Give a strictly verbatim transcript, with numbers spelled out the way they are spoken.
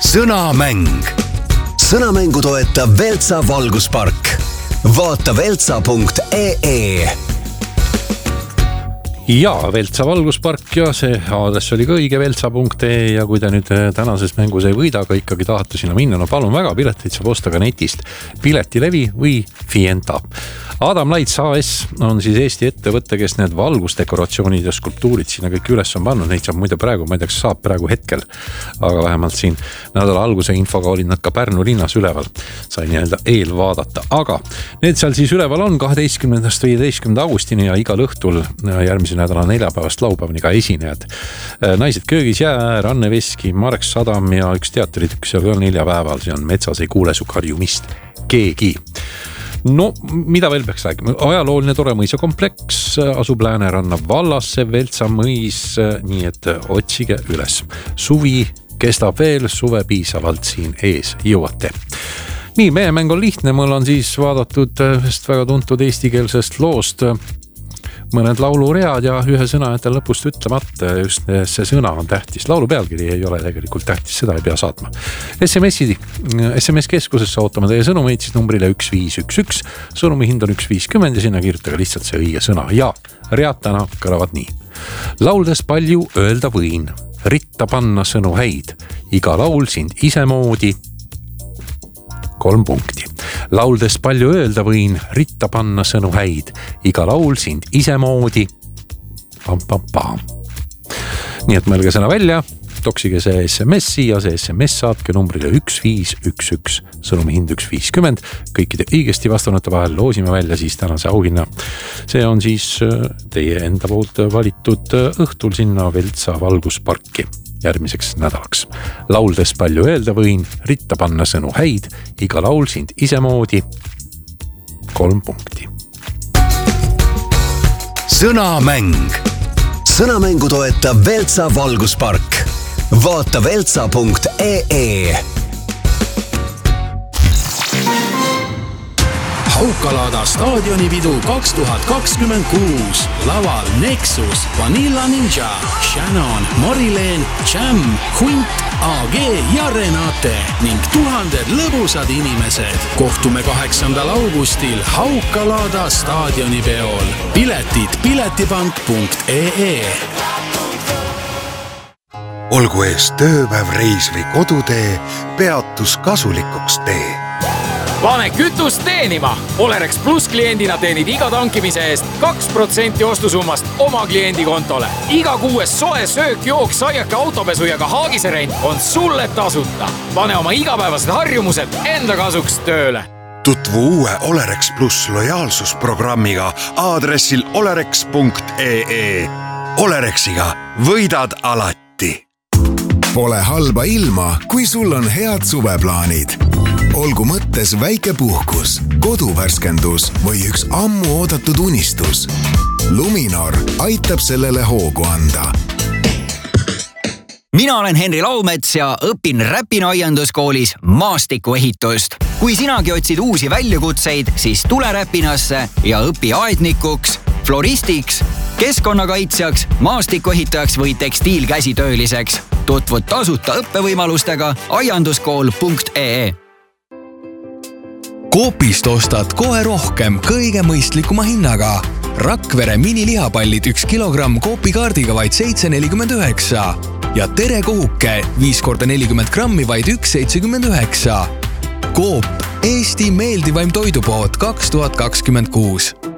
sõnamäng. Sõnamängu toetab Veltsa valguspark. Vaata veltsa punkt ee. Ja Veltsa valguspark ja see aadress oli ka õige veltsa punkt ee ja kui te nüüd tänases mängus ei võida, aga ikkagi tahate sinna minna, no palun väga, pileteid saab osta ka netist. Piletilevi või Fienta. Adam Laits A S on siis Eesti ettevõtte, kes need valgusdekoratsioonid ja skulptuurid sinna kõik üles on pannud. Neid saab muide praegu, ma ei tea, kas saab praegu hetkel, aga vähemalt siin nädala alguse infoga olid nad ka Pärnu linnas üleval. Sai nii-öelda eel vaadata, aga need seal siis üleval on kaheteistkümnendast viieteistkümnenda augustini ja igal õhtul järgmise nädala neljapäevast laupäevani ka esinejad. Naised köögis jää, Ranne Veski, Marek Sadam ja üks teatrit, üks seal ka neljapäeval, see on Metsas ei kuule su karjumist keegi. No, mida veel peaks rääkima? Ajalooline tore mõisakompleks asub Lääneranna vallasse, Veltsa mõis, nii et otsige üles. Suvi kestab veel, suve piisavalt siin ees jõuate. Nii, meie mäng on lihtne, mul on siis vaadatud ühest väga tuntud eestikeelsest loost mõned lauluread ja ühe sõna jätan lõpust ütlemata, just see sõna on tähtis. Laulu pealkiri ei ole tegelikult tähtis, seda ei pea saatma. S M S-i, S M S-keskusesse ootame teie sõnumeid siis numbrile üks viis üks üks, sõnumi hind on üks viiskümmend ja sinna kirjutage lihtsalt see õige sõna. Ja read täna kõlavad nii. Lauldes palju öelda võin, ritta panna sõnu häid, iga laul sind isemoodi, kolm punkti. Lauldes palju öelda võin, ritta panna sõnu häid, iga laul sind isemoodi, pam, pam, pam. Nii et mõelge sõna välja, toksige see S M S-i ja see S M S saatke numbrile üks viis üks üks, sõnumi hind üks viiskümmend. Kõikide õigesti vastanute vahel loosime välja siis tänase auhinna. See on siis teie enda poolt valitud õhtul sinna Veltsa valgusparki järgmiseks nädalaks. Lauldes palju öelda võin, ritta panna sõnu häid, iga laul sind isemoodi, kolm punkti. Sõnamäng. Sõnamängu toetab Veltsa valguspark. Vaata veltsa punkt ee. Haukalaada staadionipidu kaks tuhat kakskümmend kuus. Laval Nexus, Vanilla Ninja, Shannon, Marilyn, Jam, Hunt, A G ja Renate ning tuhanded lõbusad inimesed. Kohtume kaheksandal augustil Haukalaada staadionipeol. Piletid piletipank punkt ee. Olgu ees tööpäev, reis või kodutee, peatus kasulikuks tee. Pane kütust teenima! Olerex Plus kliendina teenid iga tankimise eest kaks protsenti ostusummast oma kliendi kontole. Iga kuues soe söök, jook, saiake, autopesu ja ka haagiserent on sulle tasuta. Pane oma igapäevased harjumused enda kasuks tööle. Tutvu uue Olerex Plus lojaalsusprogrammiga aadressil olerex punkt ee. Olerexiga võidad alati. Pole halba ilma, kui sul on head suveplaanid. Olgu mõttes väike puhkus, koduvärskendus või üks ammu oodatud unistus. Luminor aitab sellele hoogu anda. Mina olen Henri Laumets ja õpin Räpina aianduskoolis maastikuehitust. Kui sinagi otsid uusi väljakutseid, siis tule Räpinasse ja õpi aednikuks, floristiks, keskkonnakaitsjaks, maastikuehitajaks või tekstiilkäsitööliseks. Tutvud tasuta õppevõimalustega aianduskool punkt ee. Coopist ostad kohe rohkem kõige mõistlikuma hinnaga. Rakvere minilihapallid üks kilogramm Coopi kaardiga vaid seitse nelikümmend üheksa ja Tere kohuke viis korda nelikümmend grammi vaid üks seitsekümmend üheksa. Coop, Eesti meeldivaim toidupood kaks tuhat kakskümmend kuus.